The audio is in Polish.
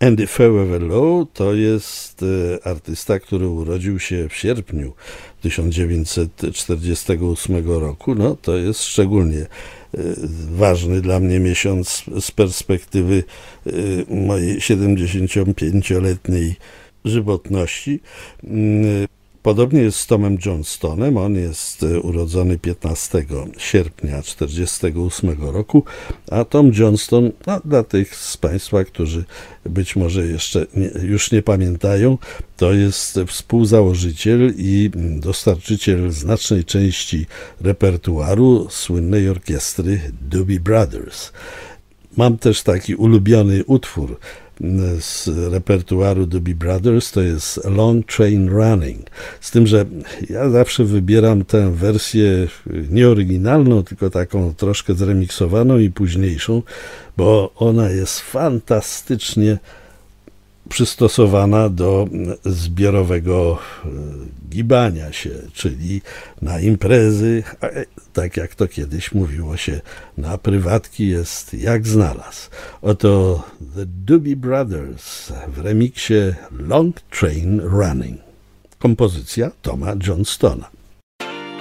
Andy Feuerwehr to jest artysta, który urodził się w sierpniu 1948 roku. No, to jest szczególnie ważny dla mnie miesiąc z perspektywy mojej 75-letniej żywotności. Podobnie jest z Tomem Johnstonem. On jest urodzony 15 sierpnia 1948 roku, a Tom Johnston, no, dla tych z Państwa, którzy być może jeszcze już nie pamiętają, to jest współzałożyciel i dostarczyciel znacznej części repertuaru słynnej orkiestry Doobie Brothers. Mam też taki ulubiony utwór z repertuaru Doobie Brothers, to jest Long Train Running. Z tym, że ja zawsze wybieram tę wersję nie oryginalną, tylko taką troszkę zremiksowaną i późniejszą, bo ona jest fantastycznie przystosowana do zbiorowego gibania się, czyli na imprezy, tak jak to kiedyś mówiło się, na prywatki jest jak znalazł. Oto The Doobie Brothers w remiksie Long Train Running. Kompozycja Toma Johnstona.